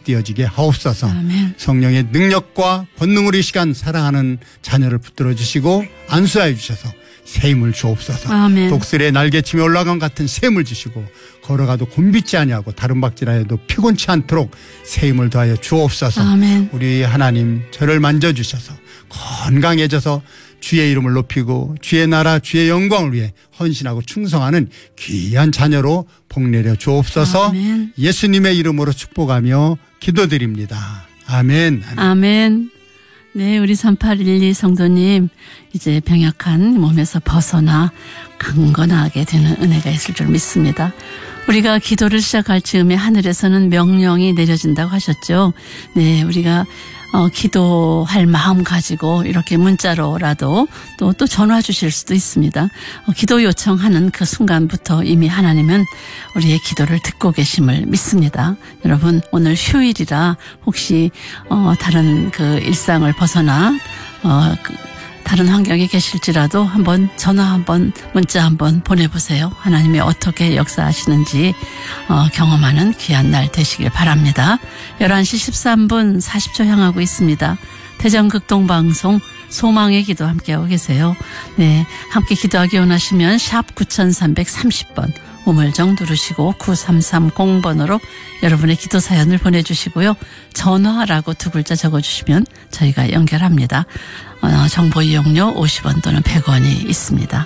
회복되어지게 하옵소서. 아멘. 성령의 능력과 권능으로 이 시간 사랑하는 자녀를 붙들어 주시고 안수하여 주셔서 새 힘을 주옵소서. 아멘. 독수리의 날개치며 올라간 같은 새 힘을 주시고 걸어가도 곤비지 아니하고 다른 박질하여도 피곤치 않도록 새 힘을 더하여 주옵소서. 아멘. 우리 하나님 저를 만져주셔서 건강해져서 주의 이름을 높이고 주의 나라 주의 영광을 위해 헌신하고 충성하는 귀한 자녀로 복내려 주옵소서. 아멘. 예수님의 이름으로 축복하며 기도드립니다. 아멘. 아멘. 네, 우리 3812 성도님 이제 병약한 몸에서 벗어나 강건하게 되는 은혜가 있을 줄 믿습니다. 우리가 기도를 시작할 즈음에 하늘에서는 명령이 내려진다고 하셨죠. 네, 우리가 기도할 마음 가지고 이렇게 문자로라도 또 전화 주실 수도 있습니다. 기도 요청하는 그 순간부터 이미 하나님은 우리의 기도를 듣고 계심을 믿습니다. 여러분 오늘 휴일이라 혹시 다른 그 일상을 벗어나 다른 환경에 계실지라도 한번 전화 한번 문자 한번 보내보세요. 하나님이 어떻게 역사하시는지 경험하는 귀한 날 되시길 바랍니다. 11시 13분 40초 향하고 있습니다. 대전극동방송 소망의 기도 함께하고 계세요. 네, 함께 기도하기 원하시면 샵 9330번 우물정 누르시고 9330번으로 여러분의 기도 사연을 보내주시고요. 전화라고 두 글자 적어주시면 저희가 연결합니다. 정보 이용료 50원 또는 100원이 있습니다.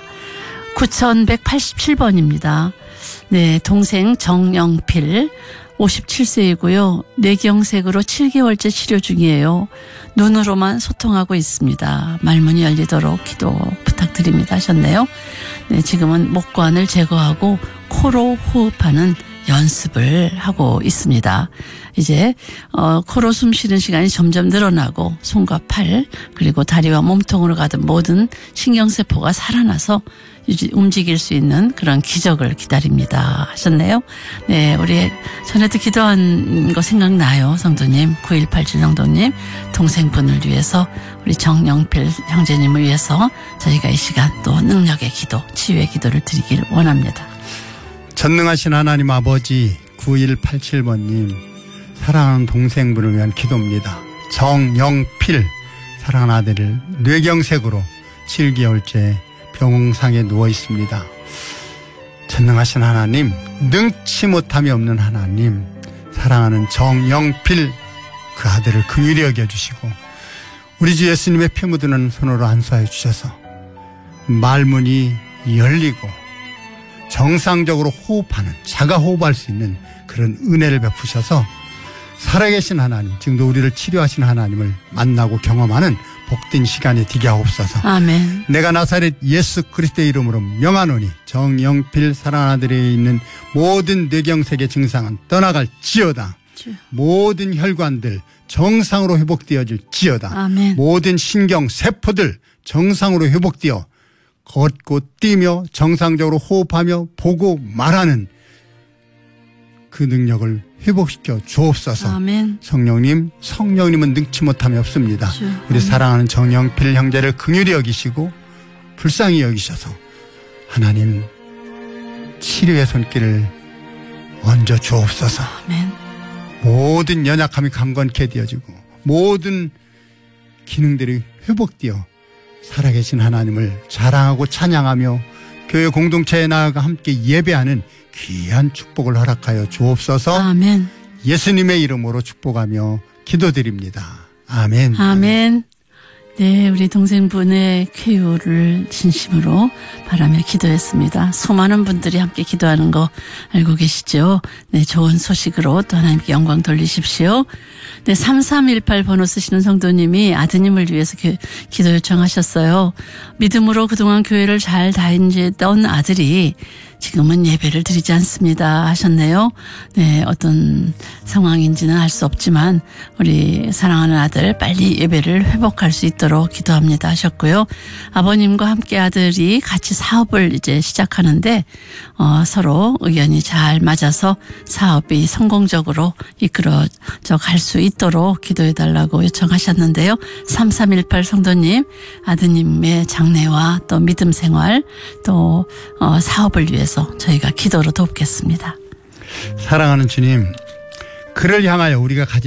9187번입니다. 네, 동생 정영필 57세이고요. 뇌경색으로 7개월째 치료 중이에요. 눈으로만 소통하고 있습니다. 말문이 열리도록 기도 부탁드립니다 하셨네요. 네, 지금은 목관을 제거하고 코로 호흡하는 연습을 하고 있습니다. 이제 코로 숨 쉬는 시간이 점점 늘어나고 손과 팔 그리고 다리와 몸통으로 가던 모든 신경세포가 살아나서 움직일 수 있는 그런 기적을 기다립니다 하셨네요. 네, 우리 전에도 기도한 거 생각나요. 성도님 9187 성도님 동생분을 위해서 우리 정영필 형제님을 위해서 저희가 이 시간 또 능력의 기도 치유의 기도를 드리길 원합니다. 전능하신 하나님 아버지 9187번님 사랑하는 동생분을 위한 기도입니다. 정영필 사랑하는 아들을 뇌경색으로 7개월째 병상에 누워 있습니다. 전능하신 하나님 능치 못함이 없는 하나님 사랑하는 정영필 그 아들을 긍휼히 여겨주시고 우리 주 예수님의 피 묻은 손으로 안수하여 주셔서 말문이 열리고 정상적으로 호흡하는 자가 호흡할 수 있는 그런 은혜를 베푸셔서 살아계신 하나님 지금도 우리를 치료하신 하나님을 만나고 경험하는 복된 시간이 되게 하옵소서. 아멘. 내가 나사렛 예수 그리스도의 이름으로 명하노니 정영필 사랑하는 아들에 있는 모든 뇌경색의 증상은 떠나갈지어다. 모든 혈관들 정상으로 회복되어질지어다. 아멘. 모든 신경세포들 정상으로 회복되어 걷고 뛰며 정상적으로 호흡하며 보고 말하는 그 능력을 회복시켜 주옵소서. 아멘. 성령님은 능치 못함이 없습니다. 우리 사랑하는 정영필 형제를 긍휼히 여기시고 불쌍히 여기셔서 하나님 치료의 손길을 얹어 주옵소서. 아멘. 모든 연약함이 강건케 되어지고 모든 기능들이 회복되어 살아계신 하나님을 자랑하고 찬양하며 교회 공동체에 나아가 함께 예배하는 귀한 축복을 허락하여 주옵소서. 아멘. 예수님의 이름으로 축복하며 기도드립니다. 아멘. 아멘. 네, 우리 동생분의 쾌유를 진심으로 바라며 기도했습니다. 수많은 분들이 함께 기도하는 거 알고 계시죠? 네, 좋은 소식으로 또 하나님께 영광 돌리십시오. 네, 3318 번호 쓰시는 성도님이 아드님을 위해서 기도 요청하셨어요. 믿음으로 그동안 교회를 잘 다니던 아들이 지금은 예배를 드리지 않습니다 하셨네요. 네, 어떤 상황인지는 알 수 없지만 우리 사랑하는 아들 빨리 예배를 회복할 수 있도록 기도합니다 하셨고요. 아버님과 함께 아들이 같이 사업을 이제 시작하는데 서로 의견이 잘 맞아서 사업이 성공적으로 이끌어져 갈 수 있도록 기도해달라고 요청하셨는데요. 3318 성도님 아드님의 장래와 또 믿음 생활 또 사업을 위해서 저희가 기도로 돕겠습니다. 사랑하는 주님, 그를 향하여 우리가 가진